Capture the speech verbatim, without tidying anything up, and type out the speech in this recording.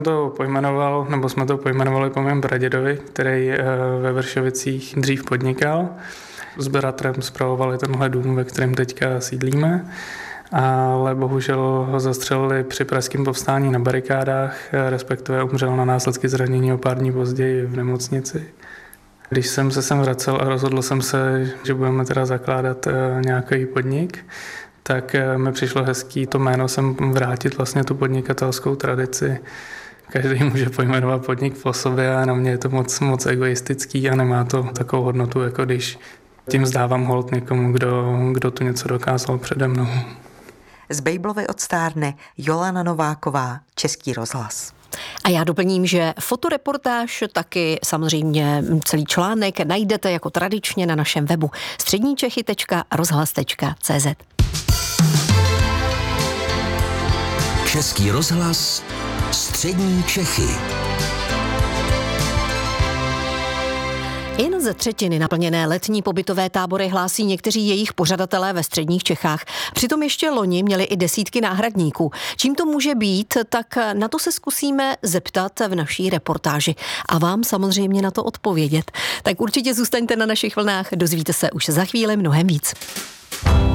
To pojmenoval, nebo jsme to pojmenovali po mém pradědovi, který ve Vršovicích dřív podnikal. S bratrem spravovali tenhle dům, ve kterém teďka sídlíme, ale bohužel ho zastřelili při pražském povstání na barikádách, respektive umřel na následky zranění o pár dní později v nemocnici. Když jsem se sem vracel a rozhodl jsem se, že budeme teda zakládat nějaký podnik, tak mi přišlo hezký to jméno sem vrátit, vlastně tu podnikatelskou tradici. Každý může pojmenovat podnik po sobě a na mě je to moc, moc egoistický a nemá to takovou hodnotu, jako když tím zdávám hold někomu, kdo, kdo tu něco dokázal přede mnou. Z Bejblovy od Stárny Jolana Nováková, Český rozhlas. A já doplním, že fotoreportáž, taky samozřejmě celý článek najdete jako tradičně na našem webu středníčechy tečka rozhlas tečka cé zet. Český rozhlas, Střední Čechy. Jen ze třetiny naplněné letní pobytové tábory hlásí někteří jejich pořadatelé ve středních Čechách. Přitom ještě loni měli i desítky náhradníků. Čím to může být, tak na to se zkusíme zeptat v naší reportáži a vám samozřejmě na to odpovědět. Tak určitě zůstaňte na našich vlnách, dozvíte se už za chvíli mnohem víc.